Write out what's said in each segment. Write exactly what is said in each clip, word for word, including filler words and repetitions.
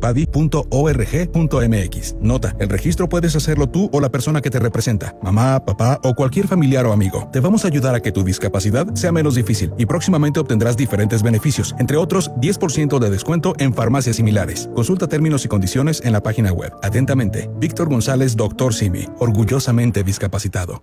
ayupadi punto org punto mx. Nota, el registro puedes hacerlo tú o la persona que te representa, mamá, papá o cualquier familiar o amigo. Te vamos a ayudar a que tu discapacidad sea menos difícil y próximamente obtendrás diferentes beneficios, entre otros diez por ciento de descuento en farmacias similares. Consulta términos y condiciones en la página web. Atentamente, Víctor González, doctor Simi, orgullosamente discapacitado.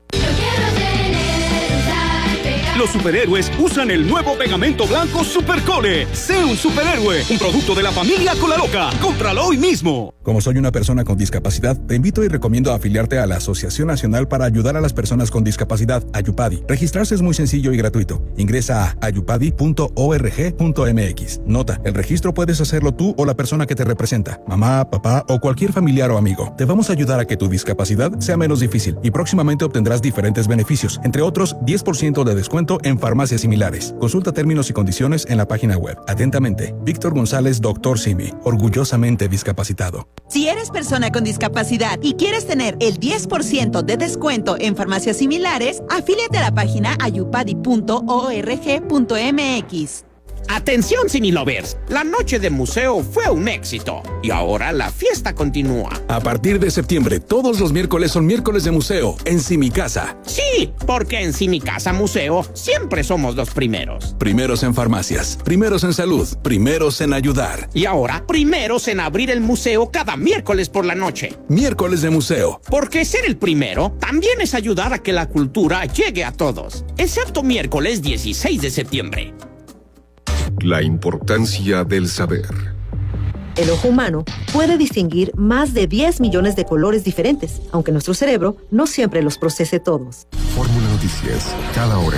Los superhéroes usan el nuevo pegamento blanco Supercole. Sé un superhéroe, un producto de la familia Colaloca. Cómpralo hoy mismo. Como soy una persona con discapacidad, te invito y recomiendo afiliarte a la Asociación Nacional para Ayudar a las Personas con Discapacidad, Ayupadi. Registrarse es muy sencillo y gratuito. Ingresa a ayupadi punto org punto mx. Nota, el registro puedes hacerlo tú o la persona que te representa, mamá, papá o cualquier familiar o amigo. Te vamos a ayudar a que tu discapacidad sea menos difícil y próximamente obtendrás diferentes beneficios, entre otros diez por ciento de descuento en farmacias similares. Consulta términos y condiciones en la página web. Atentamente, Víctor González, doctor Simi, orgullosamente discapacitado. Si eres persona con discapacidad y quieres tener el diez por ciento de descuento en farmacias similares, afíliate a la página ayupadi punto org punto mx. Atención Cinelovers, la noche de museo fue un éxito y ahora la fiesta continúa. A partir de septiembre, todos los miércoles son miércoles de museo en Simicasa. Sí, porque en Simicasa Museo siempre somos los primeros. Primeros en farmacias, primeros en salud, primeros en ayudar. Y ahora, primeros en abrir el museo cada miércoles por la noche. Miércoles de museo. Porque ser el primero también es ayudar a que la cultura llegue a todos, excepto miércoles dieciséis de septiembre. La importancia del saber. El ojo humano puede distinguir más de diez millones de colores diferentes, aunque nuestro cerebro no siempre los procese todos. Fórmula Noticias, cada hora.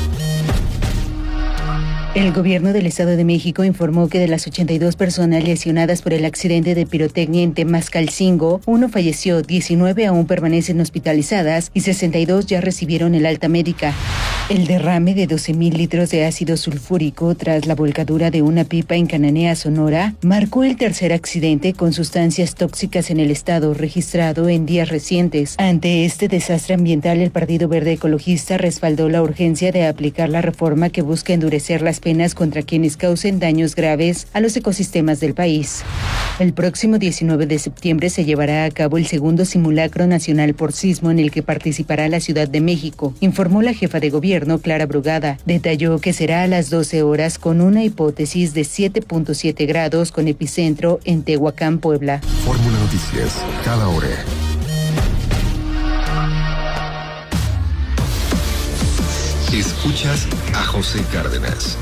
El gobierno del Estado de México informó que de las ochenta y dos personas lesionadas por el accidente de pirotecnia en Temascalcingo, uno falleció, diecinueve aún permanecen hospitalizadas y sesenta y dos ya recibieron el alta médica. El derrame de doce mil litros de ácido sulfúrico tras la volcadura de una pipa en Cananea, Sonora, marcó el tercer accidente con sustancias tóxicas en el estado registrado en días recientes. Ante este desastre ambiental, el Partido Verde Ecologista respaldó la urgencia de aplicar la reforma que busca endurecer las penas contra quienes causen daños graves a los ecosistemas del país. El próximo diecinueve de septiembre se llevará a cabo el segundo simulacro nacional por sismo en el que participará la Ciudad de México, informó la jefa de gobierno, Clara Brugada. Detalló que será a las doce horas con una hipótesis de siete punto siete grados con epicentro en Tehuacán, Puebla. Fórmula Noticias, cada hora. Escuchas a José Cárdenas.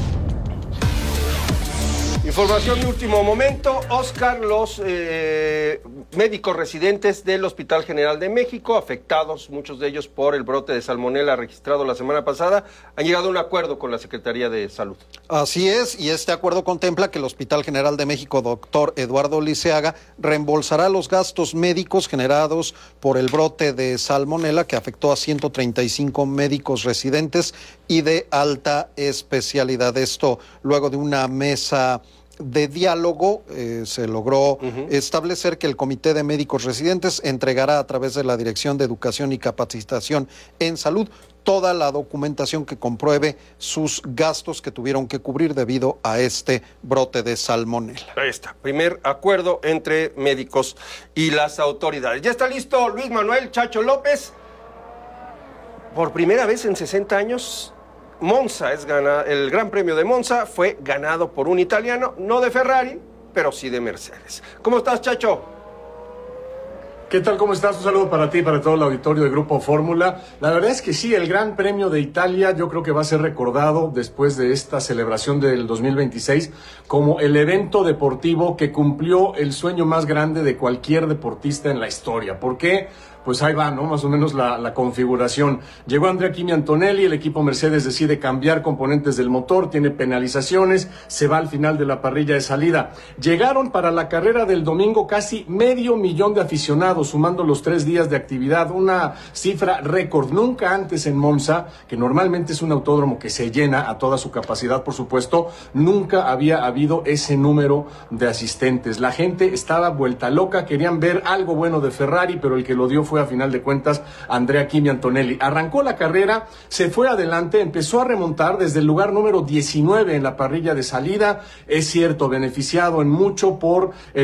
Información de último momento, Oscar, los eh, médicos residentes del Hospital General de México, afectados muchos de ellos por el brote de salmonela registrado la semana pasada, han llegado a un acuerdo con la Secretaría de Salud. Así es, y este acuerdo contempla que el Hospital General de México, doctor Eduardo Liceaga, reembolsará los gastos médicos generados por el brote de salmonela que afectó a ciento treinta y cinco médicos residentes y de alta especialidad. Esto luego de una mesa de diálogo eh, se logró uh-huh. establecer que el Comité de Médicos Residentes entregará a través de la Dirección de Educación y Capacitación en Salud toda la documentación que compruebe sus gastos que tuvieron que cubrir debido a este brote de salmonela. Ahí está, primer acuerdo entre médicos y las autoridades. Ya está listo Luis Manuel Chacho López. Por primera vez en sesenta años, Monza es gana, el Gran Premio de Monza fue ganado por un italiano, no de Ferrari, pero sí de Mercedes. ¿Cómo estás, Chacho? ¿Qué tal? ¿Cómo estás? Un saludo para ti y para todo el auditorio de Grupo Fórmula. La verdad es que sí, el Gran Premio de Italia yo creo que va a ser recordado después de esta celebración del dos mil veintiséis como el evento deportivo que cumplió el sueño más grande de cualquier deportista en la historia. ¿Por qué? Pues ahí va, ¿no? Más o menos la, la configuración. Llegó Andrea Kimi Antonelli, el equipo Mercedes decide cambiar componentes del motor, tiene penalizaciones, se va al final de la parrilla de salida. Llegaron para la carrera del domingo casi medio millón de aficionados, sumando los tres días de actividad, una cifra récord. Nunca antes en Monza, que normalmente es un autódromo que se llena a toda su capacidad, por supuesto, nunca había habido ese número de asistentes. La gente estaba vuelta loca, querían ver algo bueno de Ferrari, pero el que lo dio fue a final de cuentas Andrea Kimi Antonelli. Arrancó la carrera, se fue adelante, empezó a remontar desde el lugar número diecinueve en la parrilla de salida. Es cierto, beneficiado en mucho por el